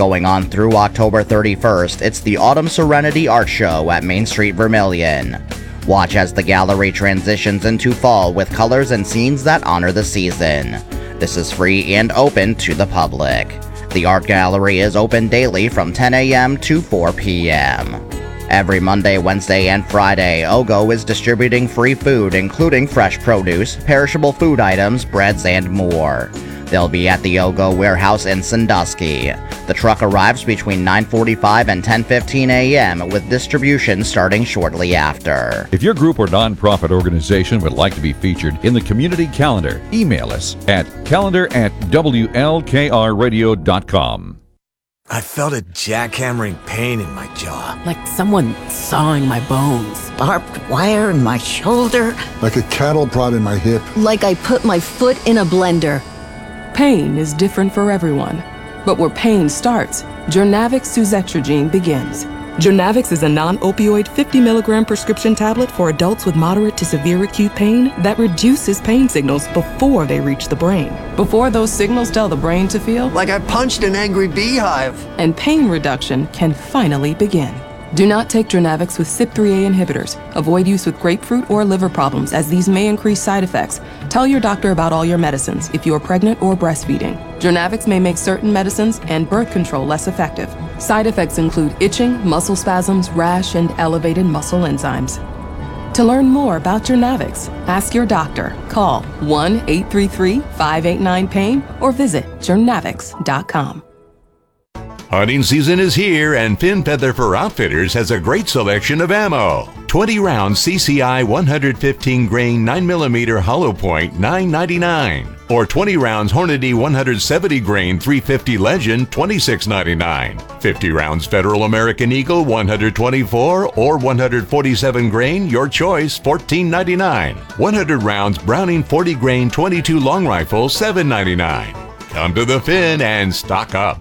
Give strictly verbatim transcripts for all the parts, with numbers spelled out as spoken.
Going on through October thirty-first, it's the Autumn Serenity Art Show at Main Street Vermilion. Watch as the gallery transitions into fall with colors and scenes that honor the season. This is free and open to the public. The art gallery is open daily from ten a.m. to four p.m. Every Monday, Wednesday, and Friday, OGO is distributing free food, including fresh produce, perishable food items, breads, and more. They'll be at the OGO warehouse in Sandusky. The truck arrives between nine forty-five and ten fifteen a.m. with distribution starting shortly after. If your group or nonprofit organization would like to be featured in the community calendar, email us at calendar at w l k r radio dot com. I felt a jackhammering pain in my jaw. Like someone sawing my bones. Barbed wire in my shoulder. Like a cattle prod in my hip. Like I put my foot in a blender. Pain is different for everyone. But where pain starts, Journavx Suzetrigine begins. Journavx is a non-opioid fifty milligram prescription tablet for adults with moderate to severe acute pain that reduces pain signals before they reach the brain. Before those signals tell the brain to feel Like I punched an angry beehive. And pain reduction can finally begin. Do not take Journavx with C Y P three A inhibitors. Avoid use with grapefruit or liver problems, as these may increase side effects. Tell your doctor about all your medicines if you are pregnant or breastfeeding. Journavx may make certain medicines and birth control less effective. Side effects include itching, muscle spasms, rash, and elevated muscle enzymes. To learn more about Journavx, ask your doctor. Call one eight three three, five eight nine, pain or visit journavx dot com. Hunting season is here, and Fin Feather for Outfitters has a great selection of ammo. twenty round C C I one fifteen grain nine millimeter hollow point, nine ninety-nine. Or twenty rounds Hornady one seventy grain three fifty Legend, twenty-six ninety-nine. fifty rounds Federal American Eagle one twenty-four or one forty-seven grain, your choice, fourteen ninety-nine. one hundred rounds Browning forty grain twenty-two long rifle, seven ninety-nine. Come to the Fin and stock up.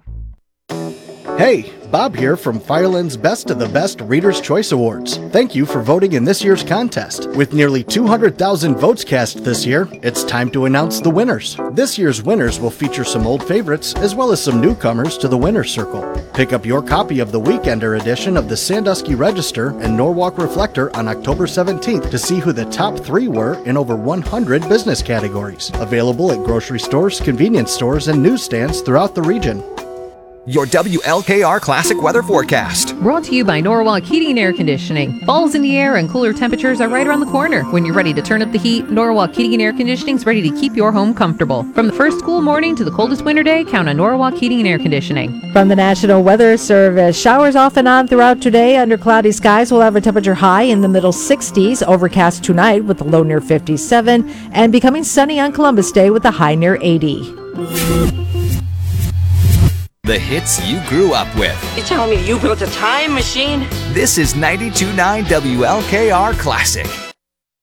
Hey, Bob here from Fireland's Best of the Best Reader's Choice Awards. Thank you for voting in this year's contest. With nearly two hundred thousand votes cast this year, it's time to announce the winners. This year's winners will feature some old favorites as well as some newcomers to the winner's circle. Pick up your copy of the Weekender edition of the Sandusky Register and Norwalk Reflector on October seventeenth to see who the top three were in over one hundred business categories. Available at grocery stores, convenience stores, and newsstands throughout the region. Your W L K R Classic Weather Forecast. Brought to you by Norwalk Heating and Air Conditioning. Fall's in the air and cooler temperatures are right around the corner. When you're ready to turn up the heat, Norwalk Heating and Air Conditioning is ready to keep your home comfortable. From the first cool morning to the coldest winter day, count on Norwalk Heating and Air Conditioning. From the National Weather Service, showers off and on throughout today. Under cloudy skies, we'll have a temperature high in the middle sixties. Overcast tonight with a low near fifty-seven. And becoming sunny on Columbus Day with a high near eighty. The hits you grew up with. You telling me you built a time machine? This is ninety-two point nine W L K R Classic.